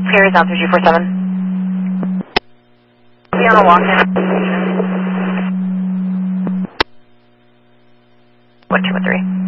Carries on 3247. Be on a walk now. 1213.